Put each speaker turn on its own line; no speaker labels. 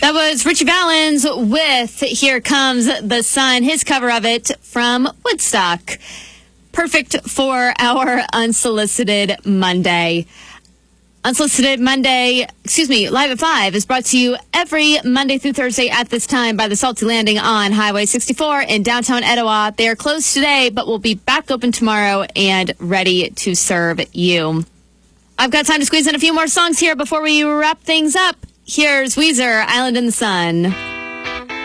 That was Richie Valens with Here Comes the Sun, his cover of it from Woodstock. Perfect for our Unsolicited Monday. Unsolicited Monday, Live at 5 is brought to you every Monday through Thursday at this time by the Salty Landing on Highway 64 in downtown Etowah. They are closed today, but will be back open tomorrow and ready to serve you. I've got time to squeeze in a few more songs here before we wrap things up. Here's Weezer, Island in the Sun.